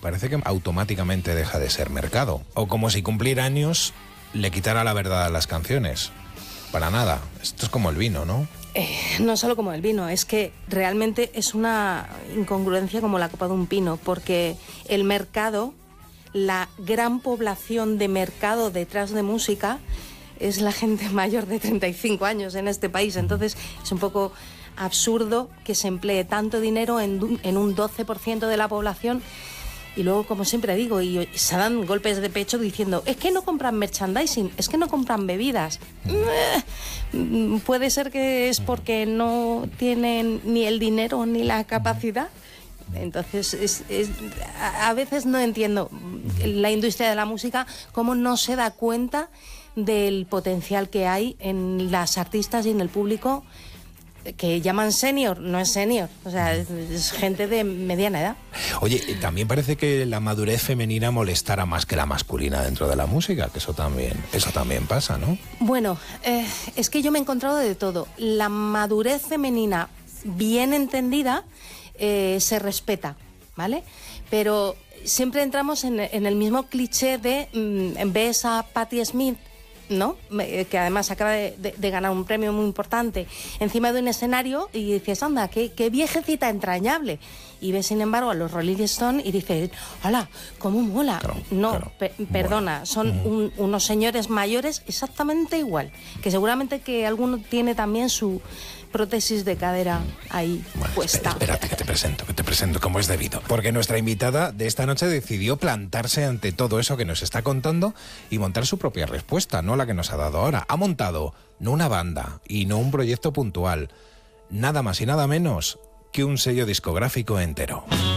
parece que automáticamente deja de ser mercado. O como si cumplir años le quitara la verdad a las canciones. Para nada. Esto es como el vino, ¿no? No solo como el vino, es que realmente es una incongruencia como la copa de un pino, porque el mercado, la gran población de mercado detrás de música, es la gente mayor de 35 años en este país. Entonces es un poco absurdo que se emplee tanto dinero en un 12% de la población. Y luego, como siempre digo, y se dan golpes de pecho diciendo, es que no compran merchandising, es que no compran bebidas. Puede ser que es porque no tienen ni el dinero ni la capacidad. Entonces, a veces no entiendo la industria de la música cómo no se da cuenta del potencial que hay en las artistas y en el público, que llaman senior, no es senior, o sea, es gente de mediana edad. Oye, también parece que la madurez femenina molestara más que la masculina dentro de la música, que eso también pasa, ¿no? Bueno, es que yo me he encontrado de todo. La madurez femenina, bien entendida, se respeta, ¿vale? Pero siempre entramos en el mismo cliché de ves a Patti Smith, ¿no? Que además acaba de ganar un premio muy importante encima de un escenario y dices, anda, qué viejecita entrañable. Y ves, sin embargo, a los Rolling Stones y dices, ¡hala, cómo mola! Claro, no, claro. Perdona, son unos señores mayores exactamente igual, que seguramente que alguno tiene también su prótesis de cadera ahí puesta. Espérate, que te presento como es debido. Porque nuestra invitada de esta noche decidió plantarse ante todo eso que nos está contando y montar su propia respuesta, no la que nos ha dado ahora. Ha montado no una banda y no un proyecto puntual, nada más y nada menos que un sello discográfico entero.